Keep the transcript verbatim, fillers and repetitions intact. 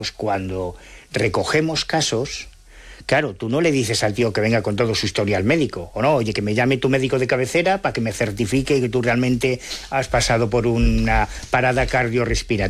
Pues cuando recogemos casos, claro, tú no le dices al tío que venga con todo su historial médico, o no, oye, que me llame tu médico de cabecera para que me certifique que tú realmente has pasado por una parada cardiorrespiratoria.